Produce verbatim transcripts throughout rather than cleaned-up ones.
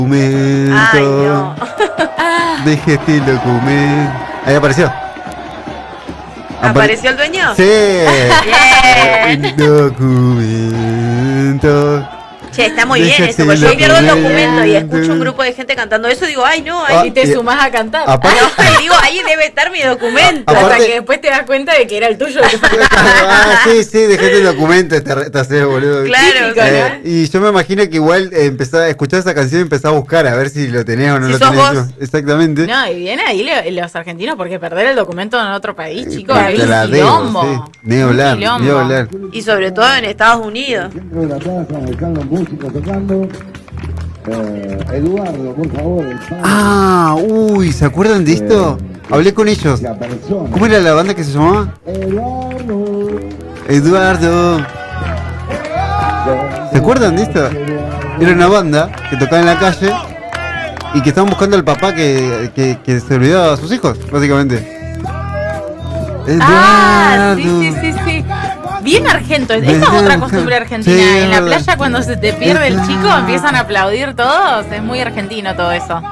documento. Ay, no. Deje este documento. Ahí apareció. ¿Apareció el dueño? Sí. Bien. El documento. Che, está muy Déjate bien eso, porque yo el pierdo el documento. documento y escucho un grupo de gente cantando eso y digo, ay no, Ah, ahí Y te y- sumás a cantar. aparte- no, y digo, ahí debe estar mi documento. A- aparte- Hasta que después te das cuenta de que era el tuyo. Ah, sí, sí, dejate el documento, te, te haces, boludo. Claro, Típico, Eh, y yo me imagino que igual eh, empezá a escuchar esa canción y empezá a buscar a ver si lo tenés o no Si lo sos tenés. vos. Exactamente. No, y viene ahí lo- los argentinos porque perder el documento en otro país, chicos, Porque hay te un la debo, quilombo. sí. Ni hablar, Un quilombo. ni hablar. Y sobre todo en Estados Unidos. Centro de la plaza, están los músicos tocando. Eh, Eduardo, por favor, el padre, Ah, uy, ¿se acuerdan de esto? Hablé con ellos. la persona. ¿Cómo era la banda que se llamaba? Eduardo. Eduardo. ¿Se acuerdan de esto? Era una banda que tocaba en la calle y que estaban buscando al papá que, que, que se olvidaba a sus hijos, básicamente. Ah, sí, Eduardo. sí, sí, sí. Bien argento. Esta es otra costumbre argentina. Sí, En la es verdad. playa cuando se te pierde el chico empiezan a aplaudir todos. Es muy argentino todo eso.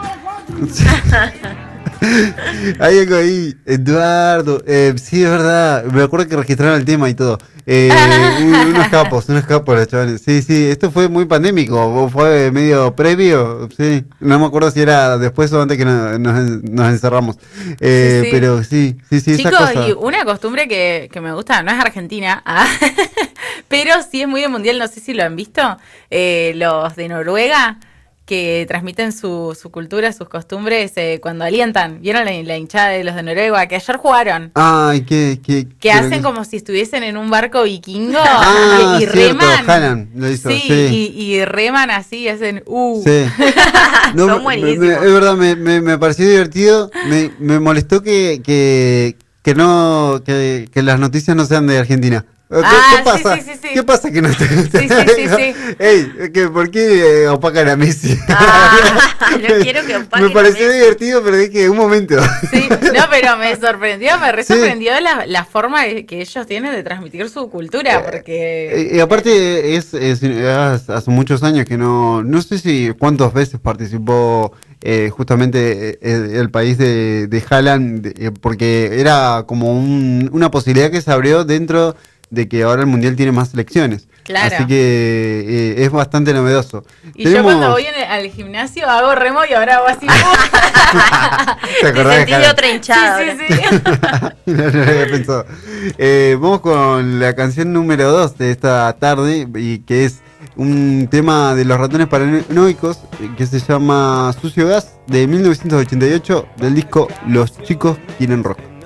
Hay algo ahí, Eduardo. Eh, sí, es verdad. Me acuerdo que registraron el tema y todo. Eh, un- unos capos, unos capos, los chavales. Sí, sí, esto fue muy pandémico. ¿O fue medio previo? Sí, no me acuerdo si era después o antes que no- nos, nos encerramos. Eh, Sí, sí. Pero sí, sí, sí, esa Chicos, cosa. y una costumbre que, que me gusta, no es argentina, ah, pero sí es muy de mundial, no sé si lo han visto, eh, los de Noruega, que transmiten su, su cultura, sus costumbres eh, cuando alientan. ¿Vieron la, la hinchada de los de Noruega? Que ayer jugaron. Ay, qué, qué. Que qué- hacen como si estuviesen en un barco vikingo Ah, y, y cierto, reman. Haaland lo hizo, sí, sí. Y, y reman así, hacen uh. Sí. No, Son me- buenísimos. me- es verdad, me, me, me pareció divertido. Me, me molestó que, que, que no que, que las noticias no sean de Argentina. ¿Qué, Ah, qué sí, pasa? sí, sí, sí. ¿Qué pasa que no te Sí, sí, sí, sí. Ey, que, ¿por qué eh, opacan a Messi? Ah, no quiero que opaquen Me pareció a Messi. divertido, pero dije, un momento. Sí, no, pero me sorprendió, me re Sí. sorprendió la, la forma de- que ellos tienen de transmitir su cultura, porque... Eh, Y aparte es, es- es- hace muchos años que no no sé si cuántas veces participó eh, justamente eh, el país de, de Haaland, de- eh, porque era como un- una posibilidad que se abrió dentro de que ahora el mundial tiene más selecciones. Claro. Así que eh, es bastante novedoso. Y yo cuando voy en el- al gimnasio hago remo y ahora hago así. ¿Te Te acordás de sentí de Haaland? otra hinchada. sí, ahora. sí, sí. No, no lo había pensado. Eh, vamos con la canción número dos de esta tarde, y que es un tema de los ratones paranoicos, eh, que se llama Sucio Gas, de mil novecientos ochenta y ocho, del disco Los Chicos Quieren Rock.